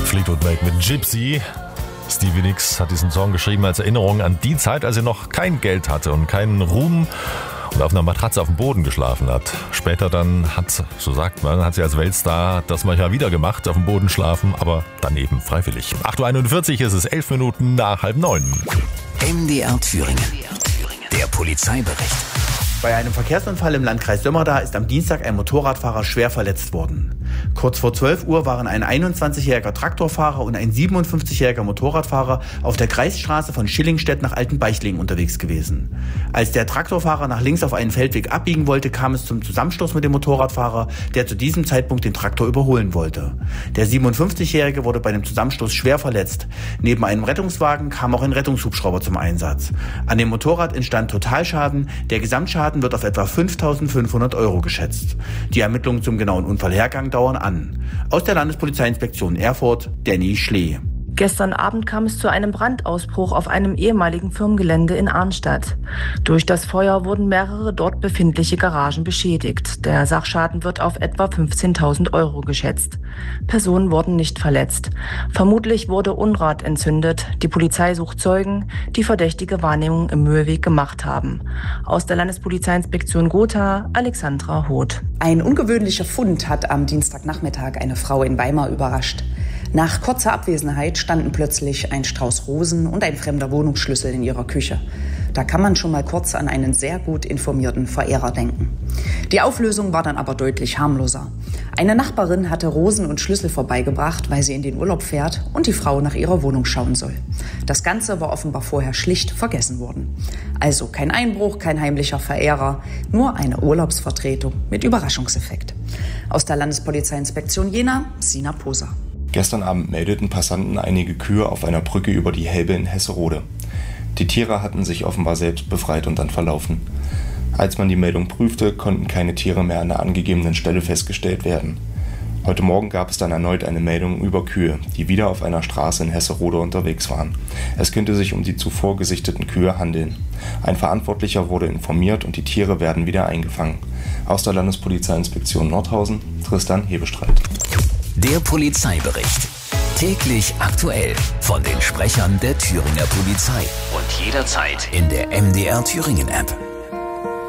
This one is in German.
Fleetwood Mac mit Gypsy. Stevie Nicks hat diesen Song geschrieben als Erinnerung an die Zeit, als er noch kein Geld hatte und keinen Ruhm und auf einer Matratze auf dem Boden geschlafen hat. Später dann hat, so sagt man, hat sie als Weltstar das manchmal wieder gemacht, auf dem Boden schlafen, aber daneben freiwillig. 8.41 Uhr ist es, 11 Minuten nach 8:30. MDR Thüringen. Der Polizeibericht. Bei einem Verkehrsunfall im Landkreis Sömmerda ist am Dienstag ein Motorradfahrer schwer verletzt worden. Kurz vor 12 Uhr waren ein 21-jähriger Traktorfahrer und ein 57-jähriger Motorradfahrer auf der Kreisstraße von Schillingstedt nach Altenbeichling unterwegs gewesen. Als der Traktorfahrer nach links auf einen Feldweg abbiegen wollte, kam es zum Zusammenstoß mit dem Motorradfahrer, der zu diesem Zeitpunkt den Traktor überholen wollte. Der 57-jährige wurde bei dem Zusammenstoß schwer verletzt. Neben einem Rettungswagen kam auch ein Rettungshubschrauber zum Einsatz. An dem Motorrad entstand Totalschaden. Der Gesamtschaden wird auf etwa 5.500 € geschätzt. Die Ermittlungen zum genauen Unfallhergang dauern an. Aus der Landespolizeiinspektion Erfurt, Danny Schlee. Gestern Abend kam es zu einem Brandausbruch auf einem ehemaligen Firmengelände in Arnstadt. Durch das Feuer wurden mehrere dort befindliche Garagen beschädigt. Der Sachschaden wird auf etwa 15.000 € geschätzt. Personen wurden nicht verletzt. Vermutlich wurde Unrat entzündet. Die Polizei sucht Zeugen, die verdächtige Wahrnehmungen im Mühlweg gemacht haben. Aus der Landespolizeiinspektion Gotha, Alexandra Hoth. Ein ungewöhnlicher Fund hat am Dienstagnachmittag eine Frau in Weimar überrascht. Nach kurzer Abwesenheit standen plötzlich ein Strauß Rosen und ein fremder Wohnungsschlüssel in ihrer Küche. Da kann man schon mal kurz an einen sehr gut informierten Verehrer denken. Die Auflösung war dann aber deutlich harmloser. Eine Nachbarin hatte Rosen und Schlüssel vorbeigebracht, weil sie in den Urlaub fährt und die Frau nach ihrer Wohnung schauen soll. Das Ganze war offenbar vorher schlicht vergessen worden. Also kein Einbruch, kein heimlicher Verehrer, nur eine Urlaubsvertretung mit Überraschungseffekt. Aus der Landespolizeiinspektion Jena, Sina Poser. Gestern Abend meldeten Passanten einige Kühe auf einer Brücke über die Helbe in Hesserode. Die Tiere hatten sich offenbar selbst befreit und dann verlaufen. Als man die Meldung prüfte, konnten keine Tiere mehr an der angegebenen Stelle festgestellt werden. Heute Morgen gab es dann erneut eine Meldung über Kühe, die wieder auf einer Straße in Hesserode unterwegs waren. Es könnte sich um die zuvor gesichteten Kühe handeln. Ein Verantwortlicher wurde informiert und die Tiere werden wieder eingefangen. Aus der Landespolizeiinspektion Nordhausen, Tristan Hebestreit. Der Polizeibericht. Täglich aktuell von den Sprechern der Thüringer Polizei und jederzeit in der MDR Thüringen App.